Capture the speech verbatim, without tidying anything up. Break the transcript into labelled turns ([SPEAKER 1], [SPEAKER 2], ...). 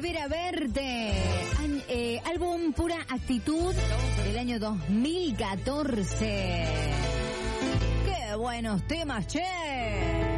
[SPEAKER 1] Volver a verte. An- eh, álbum Pura Actitud del año dos mil catorce. ¡Qué buenos temas, che!